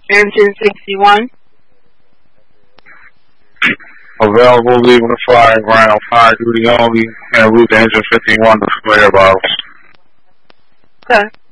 Engine 61. Available, leaving the flying ground, fire duty only, and route to engine 51 to flare bottles. Okay.